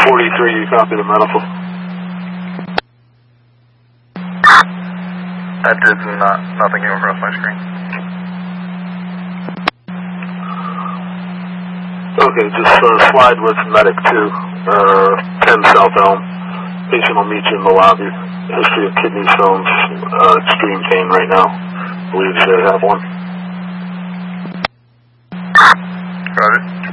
43, you copy the medical? That did nothing came across my screen. Okay, just slide with medic 2, 10 South Elm. Patient will meet you in the lobby. History of kidney stones, extreme pain right now. Believes they have one. Got it.